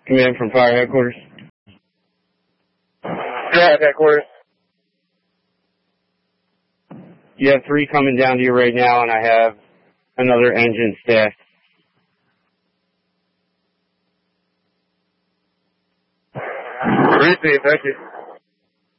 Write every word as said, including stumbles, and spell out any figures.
Command from fire headquarters. Yeah, headquarters. You have three coming down to you right now, and I have another engine staffed. Receive, thank you.